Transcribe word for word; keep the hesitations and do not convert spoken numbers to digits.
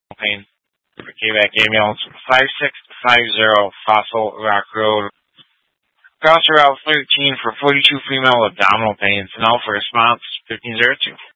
pain. For K-back ambulance, five six five zero Fossil Rock Road. Cross Route thirteen for forty-two female abdominal pains. Now for response, fifteen oh two.